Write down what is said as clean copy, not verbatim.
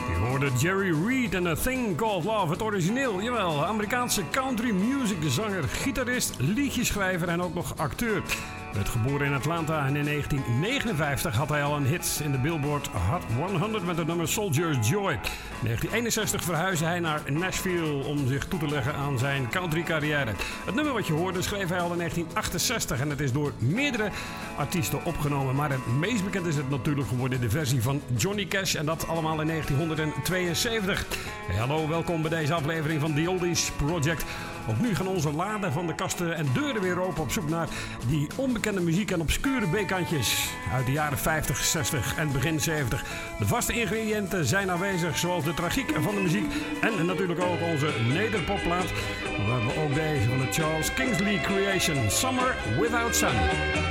Jerry Reed en A Thing Called Love, het origineel, jawel, Amerikaanse country music zanger, gitarist, liedjeschrijver en ook nog acteur. Werd geboren in Atlanta en in 1959 had hij al een hit in de Billboard Hot 100 met het nummer Soldier's Joy. In 1961 verhuisde hij naar Nashville om zich toe te leggen aan zijn country carrière. Het nummer wat je hoorde schreef hij al in 1968 en het is door meerdere artiesten opgenomen. Maar het meest bekend is het natuurlijk geworden de versie van Johnny Cash en dat allemaal in 1972. Hey, hallo, welkom bij deze aflevering van The Oldies Project. Ook nu gaan onze laden van de kasten en deuren weer open op zoek naar die onbekende muziek en obscure B-kantjes uit de jaren 50, 60 en begin 70. De vaste ingrediënten zijn aanwezig, zoals de tragiek van de muziek en natuurlijk ook onze nederpopplaat. We hebben ook deze van de Charles Kingsley Creation, Summer Without Sun.